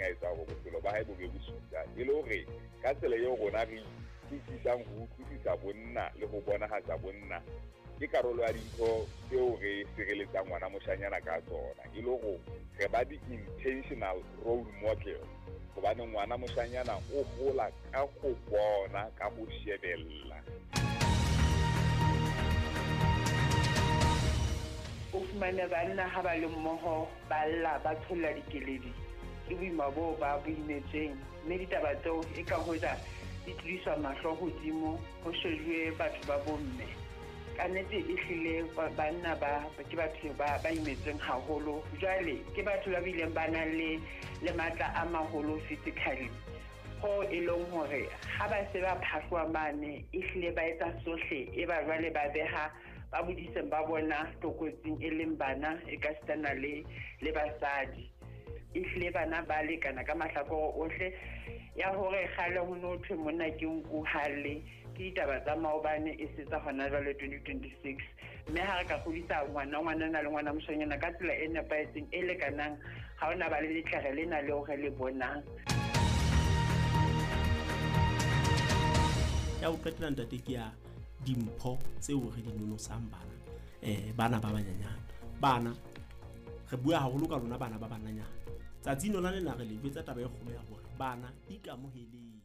a etsa hore bophelo ba hae bo be bosuta e le hore ka tsela eo rona re utlwisisang ho utlwisisa bonna le ho bonahatsa bonna ke karolo ya dintho tseo re sireletsang ngwana moshanyana ka tsona e le hore re ba di-intentional role model hobane ngwana moshanyana o hola ka go bona ka ho shebella. O fumane banna ha ba le mmoho ba lla ba tsholla dikeledi ke boima boo ba bo imetseng mme ditaba tseo e ka hoja di tliswa mahlo hodimo ho shejuwe batho ba bomme ka nnete e hlile banna ke batho ba imetseng haholo jwale ke batho ba bileng ba nang le matla a maholo physically ho e leng hore ha ba se ba phahlwa mane e hlile ba etsa sohle e ba jwale ba beha ba bodiseng ba bona tokotsing e leng bana e ka stana le basadi e hlile bana ba lekana ka mahlakore ohle ya hore kgale ho no thwe monna ke nku halle ke ditaba tsa maobane e setsa hona jwale 2026 mme ha re ka kgodisa ngwana na le ngwana moshanyana ka tsela e nepahetseng e lekanang ha ona ba le letlare lena leo re le bonang. Ya o qetela ntate ke ya dimpho tseo re di nonosang bana ba banyanyana bana re bua haholo ka rona bana ba bananyana tsatsing lona lena re le jwetsa taba e kgolo ya hore bana ikamoheleng.